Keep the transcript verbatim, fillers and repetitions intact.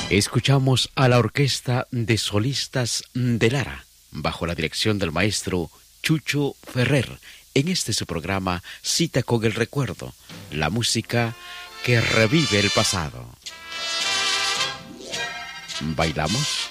Escuchamos a la Orquesta de Solistas de Lara, bajo la dirección del maestro Chucho Ferrer, en este su programa Cita con el Recuerdo, la música que revive el pasado. ¿Bailamos?